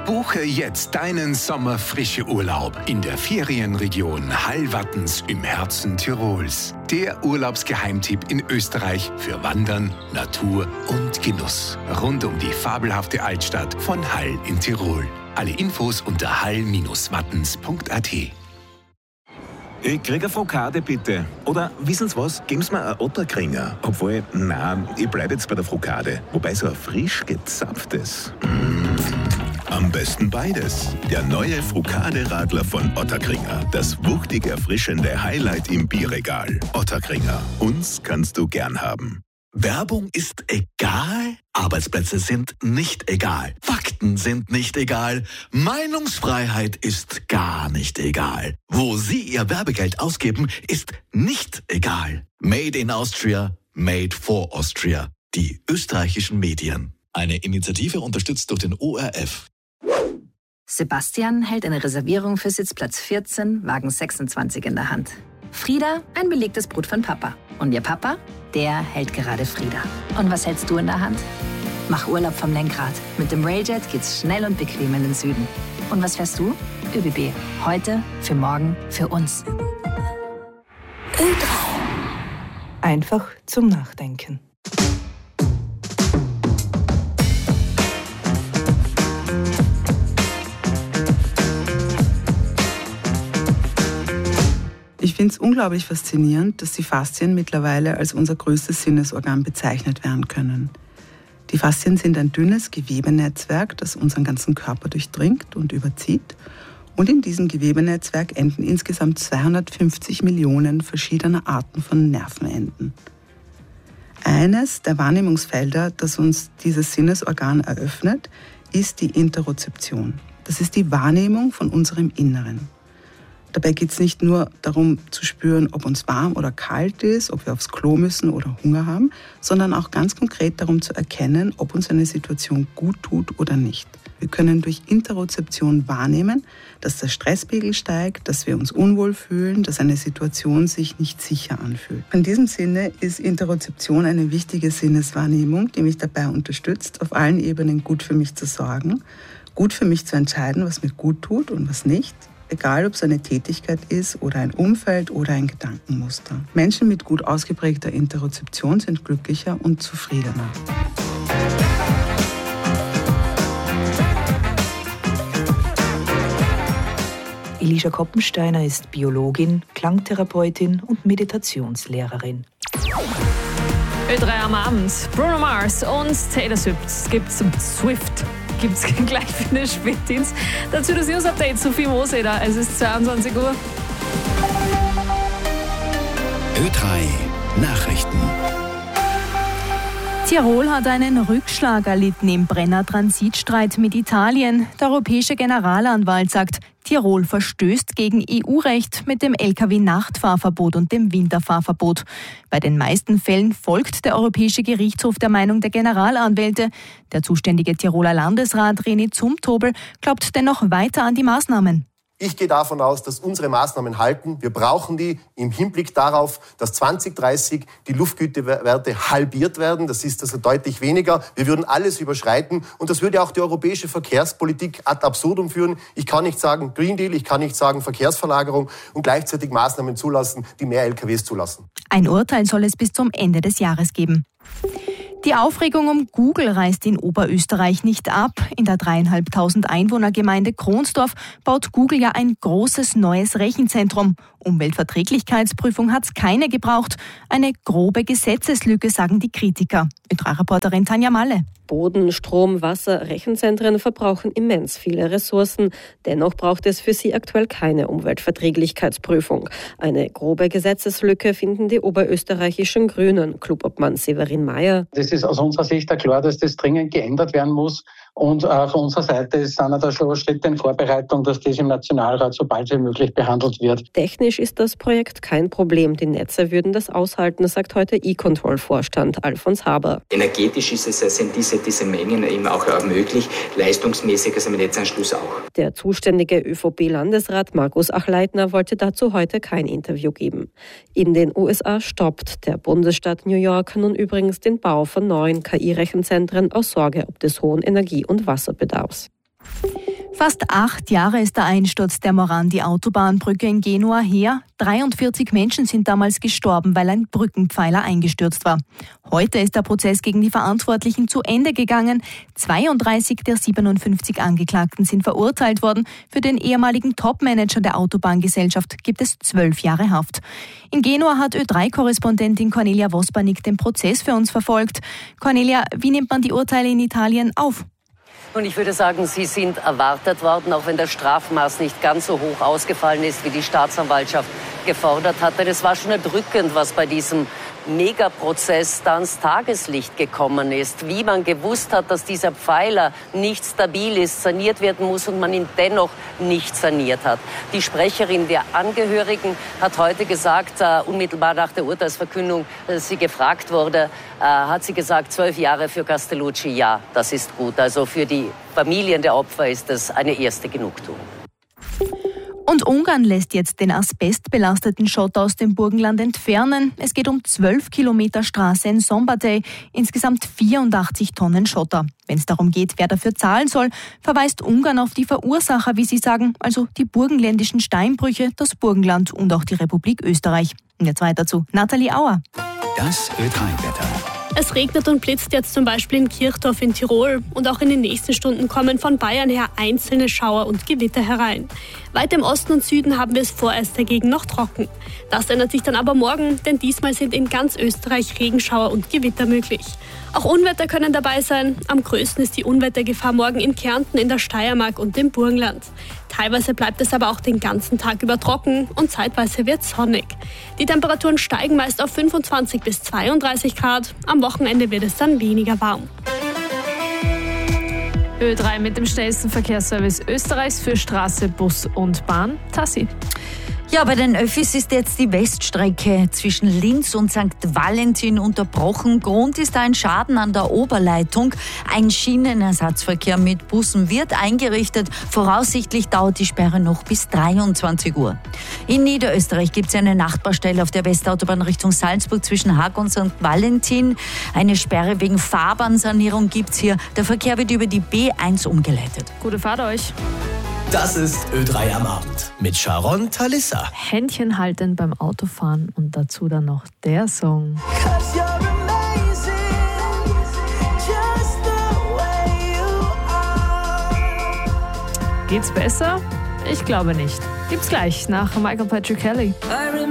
Buche jetzt deinen Sommerfrische-Urlaub in der Ferienregion Hallwattens im Herzen Tirols. Der Urlaubsgeheimtipp in Österreich für Wandern, Natur und Genuss. Rund um die fabelhafte Altstadt von Hall in Tirol. Alle Infos unter hall-wattens.at. Ich krieg eine Frokade, bitte. Oder, wissen Sie was, geben Sie mir einen Otterkringer. Obwohl, nein, ich bleibe jetzt bei der Frokade. Wobei so ein frisch gezapftes. Am besten beides. Der neue Frokade-Radler von Otterkringer. Das wuchtig erfrischende Highlight im Bierregal. Otterkringer. Uns kannst du gern haben. Werbung ist egal, Arbeitsplätze sind nicht egal, Fakten sind nicht egal, Meinungsfreiheit ist gar nicht egal. Wo Sie Ihr Werbegeld ausgeben, ist nicht egal. Made in Austria, made for Austria. Die österreichischen Medien. Eine Initiative unterstützt durch den ORF. Sebastian hält eine Reservierung für Sitzplatz 14, Wagen 26 in der Hand. Frieda, ein belegtes Brot von Papa. Und ihr Papa? Der hält gerade Frieda. Und was hältst du in der Hand? Mach Urlaub vom Lenkrad. Mit dem Railjet geht's schnell und bequem in den Süden. Und was fährst du? ÖBB. Heute, für morgen, für uns. Ö3. Einfach zum Nachdenken. Ich finde es unglaublich faszinierend, dass die Faszien mittlerweile als unser größtes Sinnesorgan bezeichnet werden können. Die Faszien sind ein dünnes Gewebenetzwerk, das unseren ganzen Körper durchdringt und überzieht. Und in diesem Gewebenetzwerk enden insgesamt 250 Millionen verschiedener Arten von Nervenenden. Eines der Wahrnehmungsfelder, das uns dieses Sinnesorgan eröffnet, ist die Interozeption. Das ist die Wahrnehmung von unserem Inneren. Dabei geht es nicht nur darum zu spüren, ob uns warm oder kalt ist, ob wir aufs Klo müssen oder Hunger haben, sondern auch ganz konkret darum zu erkennen, ob uns eine Situation gut tut oder nicht. Wir können durch Interozeption wahrnehmen, dass der Stresspegel steigt, dass wir uns unwohl fühlen, dass eine Situation sich nicht sicher anfühlt. In diesem Sinne ist Interozeption eine wichtige Sinneswahrnehmung, die mich dabei unterstützt, auf allen Ebenen gut für mich zu sorgen, gut für mich zu entscheiden, was mir gut tut und was nicht. Egal, ob es eine Tätigkeit ist oder ein Umfeld oder ein Gedankenmuster. Menschen mit gut ausgeprägter Interozeption sind glücklicher und zufriedener. Elisha Koppensteiner ist Biologin, Klangtherapeutin und Meditationslehrerin. Ö3 am Abend. Bruno Mars und Taylor Swift. Gibt es gleich für den Spätdienst. Dazu das News-Update, Sophie Moseder. Es ist 22 Uhr. Ö3 Nachrichten. Tirol hat einen Rückschlag erlitten im Brenner-Transitstreit mit Italien. Der europäische Generalanwalt sagt, Tirol verstößt gegen EU-Recht mit dem Lkw-Nachtfahrverbot und dem Winterfahrverbot. Bei den meisten Fällen folgt der Europäische Gerichtshof der Meinung der Generalanwälte. Der zuständige Tiroler Landesrat René Zumtobel glaubt dennoch weiter an die Maßnahmen. Ich gehe davon aus, dass unsere Maßnahmen halten. Wir brauchen die im Hinblick darauf, dass 2030 die Luftgütewerte halbiert werden. Das ist also deutlich weniger. Wir würden alles überschreiten und das würde auch die europäische Verkehrspolitik ad absurdum führen. Ich kann nicht sagen Green Deal, ich kann nicht sagen Verkehrsverlagerung und gleichzeitig Maßnahmen zulassen, die mehr LKWs zulassen. Ein Urteil soll es bis zum Ende des Jahres geben. Die Aufregung um Google reißt in Oberösterreich nicht ab. In der 3.500 Einwohnergemeinde Kronsdorf baut Google ja ein großes neues Rechenzentrum. Umweltverträglichkeitsprüfung hat es keine gebraucht. Eine grobe Gesetzeslücke, sagen die Kritiker. Ö3-Reporterin Tanja Malle. Boden, Strom, Wasser, Rechenzentren verbrauchen immens viele Ressourcen. Dennoch braucht es für sie aktuell keine Umweltverträglichkeitsprüfung. Eine grobe Gesetzeslücke finden die oberösterreichischen Grünen. Clubobmann Severin Mayer. Das ist aus unserer Sicht ja klar, dass das dringend geändert werden muss. Und von unserer Seite sind da schon Schritte in Vorbereitung, dass das im Nationalrat so bald wie möglich behandelt wird. Technisch ist das Projekt kein Problem. Die Netze würden das aushalten, sagt heute E-Control-Vorstand Alfons Haber. Energetisch sind diese Mengen eben auch möglich, leistungsmäßig, also mit Netzanschluss auch. Der zuständige ÖVP-Landesrat Markus Achleitner wollte dazu heute kein Interview geben. In den USA stoppt der Bundesstaat New York nun übrigens den Bau von neuen KI-Rechenzentren aus Sorge ob des hohen Energie- und Wasserbedarfs. Fast 8 Jahre ist der Einsturz der Morandi-Autobahnbrücke in Genua her. 43 Menschen sind damals gestorben, weil ein Brückenpfeiler eingestürzt war. Heute ist der Prozess gegen die Verantwortlichen zu Ende gegangen. 32 der 57 Angeklagten sind verurteilt worden. Für den ehemaligen Topmanager der Autobahngesellschaft gibt es 12 Jahre Haft. In Genua hat Ö3-Korrespondentin Cornelia Vospanik den Prozess für uns verfolgt. Cornelia, wie nimmt man die Urteile in Italien auf? Und ich würde sagen, sie sind erwartet worden, auch wenn das Strafmaß nicht ganz so hoch ausgefallen ist, wie die Staatsanwaltschaft gefordert hatte. Das war schon erdrückend, was bei diesem Megaprozess da ans Tageslicht gekommen ist. Wie man gewusst hat, dass dieser Pfeiler nicht stabil ist, saniert werden muss und man ihn dennoch nicht saniert hat. Die Sprecherin der Angehörigen hat heute gesagt, unmittelbar nach der Urteilsverkündung, als sie gefragt wurde, hat sie gesagt, 12 Jahre für Castellucci, ja, das ist gut. Also für die Familien der Opfer ist das eine erste Genugtuung. Und Ungarn lässt jetzt den asbestbelasteten Schotter aus dem Burgenland entfernen. Es geht um 12 Kilometer Straße in Szombathely, insgesamt 84 Tonnen Schotter. Wenn es darum geht, wer dafür zahlen soll, verweist Ungarn auf die Verursacher, wie sie sagen, also die burgenländischen Steinbrüche, das Burgenland und auch die Republik Österreich. Und jetzt weiter zu Nathalie Auer. Das Ö3-Wetter. Es regnet und blitzt jetzt zum Beispiel in Kirchdorf in Tirol. Und auch in den nächsten Stunden kommen von Bayern her einzelne Schauer und Gewitter herein. Weit im Osten und Süden haben wir es vorerst dagegen noch trocken. Das ändert sich dann aber morgen, denn diesmal sind in ganz Österreich Regenschauer und Gewitter möglich. Auch Unwetter können dabei sein. Am größten ist die Unwettergefahr morgen in Kärnten, in der Steiermark und im Burgenland. Teilweise bleibt es aber auch den ganzen Tag über trocken und zeitweise wird es sonnig. Die Temperaturen steigen meist auf 25 bis 32 Grad. Am Wochenende wird es dann weniger warm. Ö3 mit dem schnellsten Verkehrsservice Österreichs für Straße, Bus und Bahn. Tassi. Ja, bei den Öffis ist jetzt die Weststrecke zwischen Linz und St. Valentin unterbrochen. Grund ist ein Schaden an der Oberleitung. Ein Schienenersatzverkehr mit Bussen wird eingerichtet. Voraussichtlich dauert die Sperre noch bis 23 Uhr. In Niederösterreich gibt es eine Nachbarstelle auf der Westautobahn Richtung Salzburg zwischen Haag und St. Valentin. Eine Sperre wegen Fahrbahnsanierung gibt es hier. Der Verkehr wird über die B1 umgeleitet. Gute Fahrt euch. Das ist Ö3 am Abend mit Sharon Talissa. Händchen halten beim Autofahren und dazu dann noch der Song. Geht's besser? Ich glaube nicht. Gibt's gleich nach Michael Patrick Kelly.